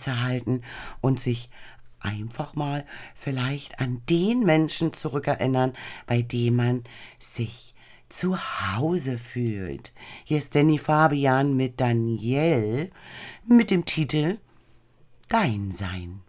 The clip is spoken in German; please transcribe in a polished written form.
innezuhalten und sich einfach mal vielleicht an den Menschen zurückerinnern, bei dem man sich zu Hause fühlt. Hier ist Danny Fabian mit Danielle mit dem Titel Dein Sein.